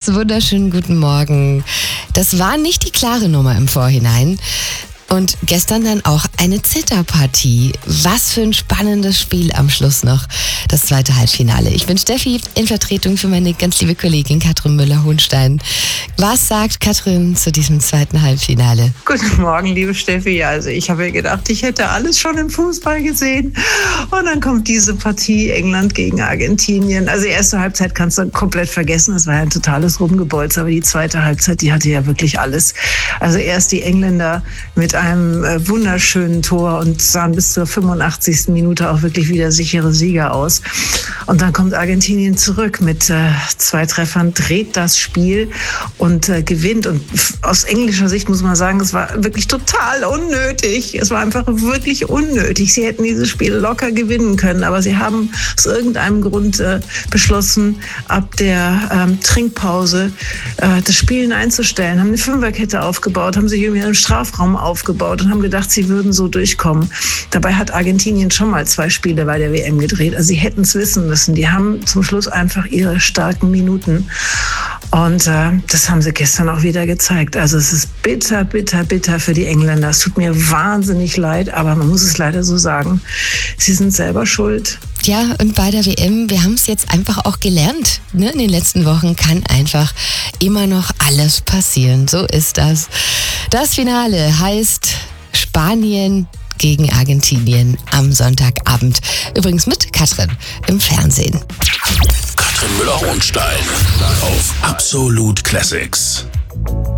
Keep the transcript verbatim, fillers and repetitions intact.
wunderschönen guten Morgen. Das war nicht die klare Nummer im Vorhinein. Und gestern dann auch eine Zitterpartie. Was für ein spannendes Spiel am Schluss noch. Das zweite Halbfinale. Ich bin Steffi in Vertretung für meine ganz liebe Kollegin Katrin Müller-Hohenstein. Was sagt Katrin zu diesem zweiten Halbfinale? Guten Morgen, liebe Steffi. Also ich habe ja gedacht, ich hätte alles schon im Fußball gesehen. Und dann kommt diese Partie England gegen Argentinien. Also die erste Halbzeit kannst du komplett vergessen. Das war ja ein totales Rumgebolz. Aber die zweite Halbzeit, die hatte ja wirklich alles. Also erst die Engländer mit einem äh, wunderschönen Tor und sahen bis zur fünfundachtzigsten Minute auch wirklich wieder sichere Sieger aus. Und dann kommt Argentinien zurück mit äh, zwei Treffern, dreht das Spiel und äh, gewinnt. Und aus englischer Sicht muss man sagen, es war wirklich total unnötig. Es war einfach wirklich unnötig. Sie hätten dieses Spiel locker gewinnen können, aber sie haben aus irgendeinem Grund äh, beschlossen, ab der ähm, Trinkpause äh, das Spielen einzustellen, haben eine Fünferkette aufgebaut, haben sich irgendwie im Strafraum aufgebaut und haben gedacht, sie würden so durchkommen. Dabei hat Argentinien schon mal zwei Spiele bei der W M gedreht. Also sie hätten es wissen müssen. Die haben zum Schluss einfach ihre starken Minuten. Und äh, das haben sie gestern auch wieder gezeigt. Also es ist bitter, bitter, bitter für die Engländer. Es tut mir wahnsinnig leid, aber man muss es leider so sagen. Sie sind selber schuld. Ja, und bei der W M, wir haben es jetzt einfach auch gelernt. Ne? In den letzten Wochen kann einfach immer noch alles passieren. So ist das. Das Finale heißt Spanien gegen Argentinien am Sonntagabend. Übrigens mit Katrin im Fernsehen. Katrin Müller-Hohenstein auf Absolut Classics.